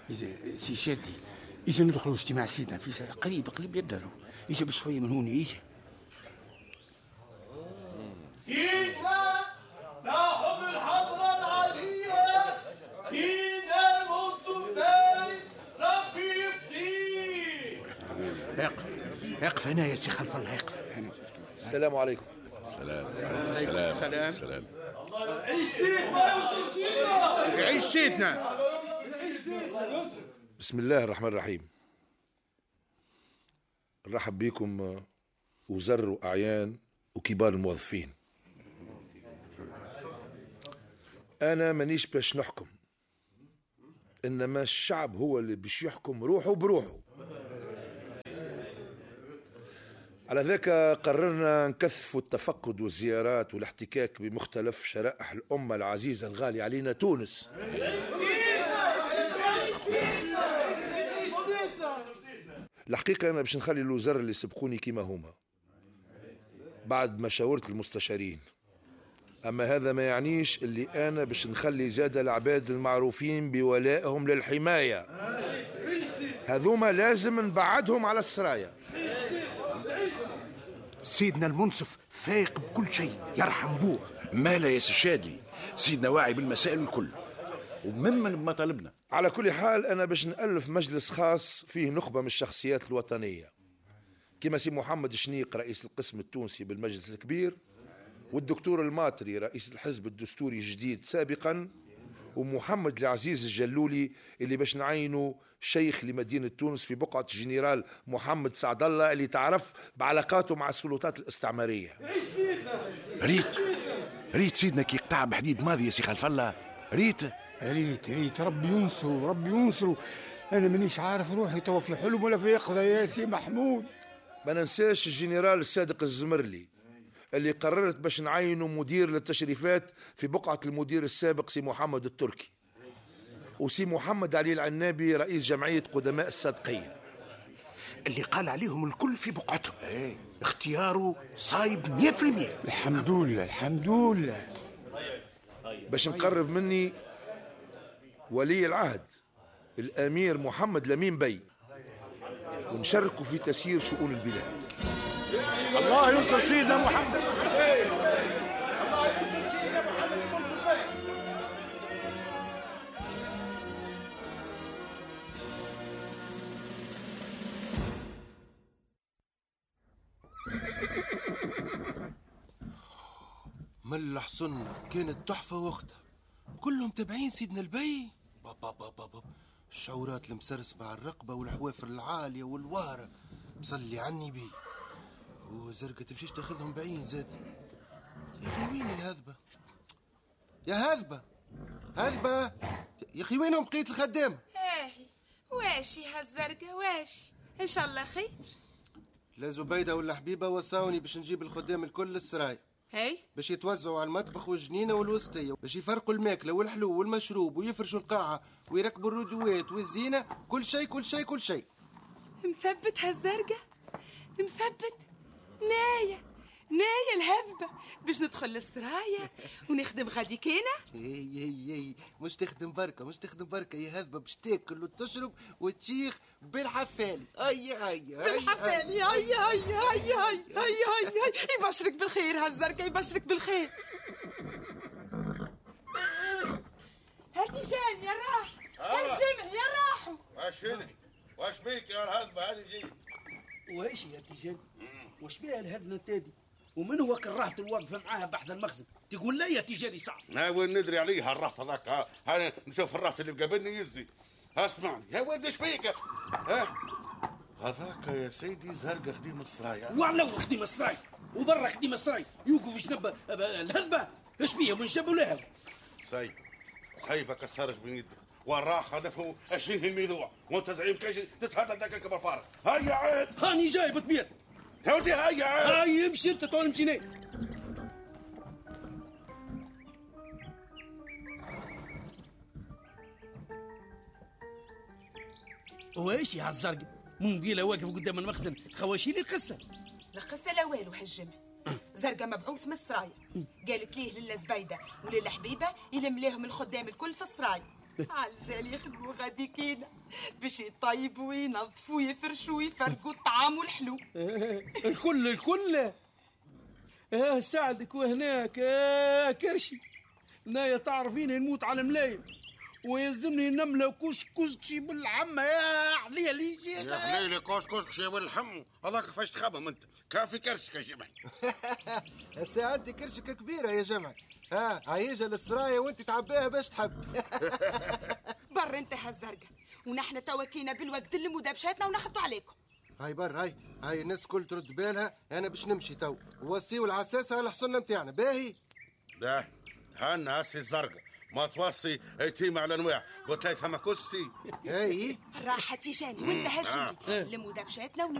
إذا سي شادي إجا ندخلوا اجتماع سيدنا في قريب يدروا. إجا بشوية من هون إجا. سيدنا صاحب الحضرة العالية سيدنا المنصف باي ربي يبقيه. اقف هنا يا سي خلف الله، اقف. السلام عليكم. السلام. عيش سيدنا عيش سيدنا. بسم الله الرحمن الرحيم. نرحب بكم وزر وأعيان وكبار الموظفين. أنا مانيش باش نحكم، إنما الشعب هو اللي باش يحكم روحه بروحه. على ذاك قررنا نكثفوا التفقد والزيارات والاحتكاك بمختلف شرائح الأمة العزيزة الغالية علينا تونس. الحقيقة أنا باش نخلي الوزراء اللي سبقوني كما هما بعد ما شاورت المستشارين، أما هذا ما يعنيش اللي أنا باش نخلي زاد العباد المعروفين بولائهم للحماية، هذوما لازم نبعدهم على السرايا. سيدنا المنصف فايق بكل شيء، يرحم بوه. مالا يا سي شادلي، سيدنا واعي بالمسائل الكل وممن بمطالبنا. على كل حال أنا باش نألف مجلس خاص فيه نخبة من الشخصيات الوطنية كما سي محمد شنيق رئيس القسم التونسي بالمجلس الكبير، والدكتور الماطري رئيس الحزب الدستوري الجديد سابقا، ومحمد العزيز الجلولي اللي باش نعينه شيخ لمدينة تونس في بقعة جنرال محمد سعد الله اللي تعرف بعلاقاته مع السلطات الاستعمارية. ريت سيدنا كي يقطع بحديد ماضي يا سي خلف الله. ريت ربي ينصروا. أنا مانيش عارف روحي توا في حلم ولا في يقظة يا سي محمود. ما ننساش الجنرال الصادق الزمرلي اللي قررت باش نعينه مدير للتشريفات في بقعة المدير السابق سي محمد التركي، وسي محمد علي العنابي رئيس جمعية قدماء الصادقية اللي قال عليهم الكل في بقعتهم. اختياره صايب 100%. الحمد لله. باش نقرب مني ولي العهد الأمير محمد لمين بي، ونشاركوا في تسيير شؤون البلاد. الله ينصر سيدنا محمد. ملح صنة كانت تحفة وقتها، كلهم تابعين سيدنا البي. بابا الشعورات المسرسبة على الرقبة والحوافر العالية والوهرة، بصلي عني بي. وزرقة تمشيش تاخذهم بعين زاد. يا اخي وين الهذبة؟ يا هذبة يا اخي وينهم بقية الخدام؟ واشي هالزرقة واشي، ان شاء الله خير. لا زبيدة ولا حبيبة وصاوني باش نجيب الخدام الكل للسرايا، باش يتوزعوا على المطبخ والجنينة والوسطية، باش يفرقوا الماكلة والحلو والمشروب ويفرشوا القاعة ويركبوا الردوات والزينة، كل شيء. مثبت هالزرقة، مثبت. ناية الهذبة باش ندخل للسرايا ونخدم غادي كينا. هي مش تخدم بركة يا هذبة، باش تاكل وتشرب وتشيخ بالحفالي. بالحفالي. هيا يبشرك بالخير هالزرقة، يبشرك بالخير. هاتي جاني يا راح، هالجمع يا راحوا. واش بيك يا الهذبة؟ هاني جيت. وايش يا تيجان؟ واش بيها الهذنة تادي؟ ومن هو كرهت الواقفة معاها بحث المخزن؟ تقول لي يا تيجاني صعب. وين ندري عليها الرهط هذاك؟ انا نشوف الرهط اللي قابلني يزي. اسمعني يا ولد ايش بيك؟ هذاك يا سيدي زرقة خديم السرايا. والله خديم السرايا وبرا خديم السرايا يوقف جنب الهذبة. ايش بيه من جنب لها؟ صايبك السرج بين يدك والراحة نفهم اشين الميضوع وانت زعيم كيش تتهدد هكا كبر فارغ. هيا عاد هاني جاي بطبيعة يا ودي. هيا عاد هاي امشي انت طول مشيني. وايش يا الزرق من قيلة واقف قدام المخزن خواشيلي القصة لا والو هالجمع. زرقة مبعوث من السرايا، قالت ليه للا زبيدة وللا حبيبة يلم ليهم الخدام الكل في السرايا عالجال يخدموا غادي كينا باش يطيبوا وينظفوا ويفرشوا ويفرقوا الطعام والحلو. الكل ساعدك وهناك كرشي نايا تعرفين نموت على ملايم ويلزمني نملة كسكسي بالحمى يا حليلي ليجي يا حليلي كسكسي بالحم هذاك كيفاش تخمم انت كافي كرشك يا جمعي. الساعة انت كرشك كبيرة يا جمعي. عيجة للسراية وانت تعبيها باش تحب. بر انت هالزرقة ونحن توكينا بالوقت اللي مدابشاتنا وناخدوا عليكم. هاي بر هاي الناس كل ترد بالها. انا باش نمشي تو وصيوا العساسة على الحصنة متاعنا باهي. ده هالناس الزرقاء ما توصي يتيم على انواع قلت لها ثم كسكسي. اي راحة تيجاني وانت هالجمي لمدابشاتنا